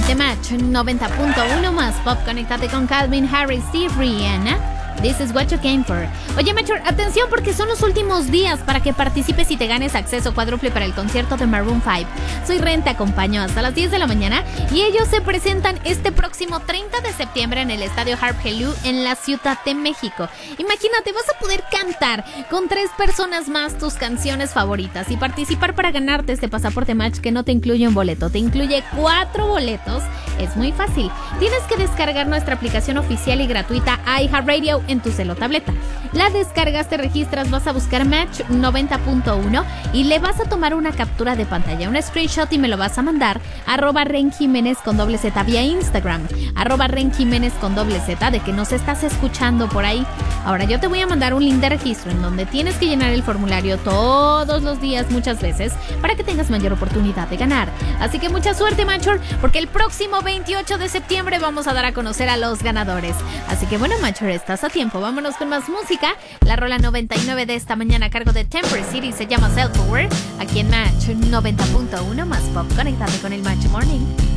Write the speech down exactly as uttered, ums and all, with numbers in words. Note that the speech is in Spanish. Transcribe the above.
de Match noventa punto uno más pop. Conéctate con Calvin Harris y Rihanna. This is what you came for. Oye, Mature, atención porque son los últimos días para que participes y te ganes acceso cuádruple para el concierto de Maroon cinco. Soy Ren, te acompaño hasta las diez de la mañana y ellos se presentan este próximo treinta de septiembre en el estadio Harp Helú en la Ciudad de México. Imagínate, vas a poder cantar con tres personas más tus canciones favoritas y participar para ganarte este pasaporte Match que no te incluye un boleto, te incluye cuatro boletos. Es muy fácil. Tienes que descargar nuestra aplicación oficial y gratuita iHeartRadio en tu celo o tableta. La descargas, te registras, vas a buscar Match noventa punto uno y le vas a tomar una captura de pantalla, un screenshot y me lo vas a mandar arroba Ren Jiménez con doble Z vía Instagram, arroba Ren Jiménez con doble Z de que nos estás escuchando por ahí. Ahora yo te voy a mandar un link de registro en donde tienes que llenar el formulario todos los días, muchas veces, para que tengas mayor oportunidad de ganar. Así que mucha suerte, Matcher, porque el próximo veintiocho de septiembre vamos a dar a conocer a los ganadores. Así que bueno, Matcher, estás a tiempo. Vámonos con más música. La rola noventa y nueve de esta mañana a cargo de Temper City se llama Self Aware, aquí en Match noventa punto uno más pop. Conéctate con el Match Morning.